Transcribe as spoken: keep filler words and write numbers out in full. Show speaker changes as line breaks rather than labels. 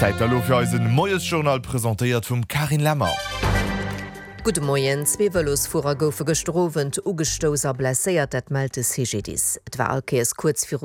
Zeit fir eisen Moes Journal präsentiert vum Karin Lammer.
Gute Moien, zwei Velosfurer goufe gestrowend ugestoser blesséiert, dat meldte C G D S. Et war alkees kurz vir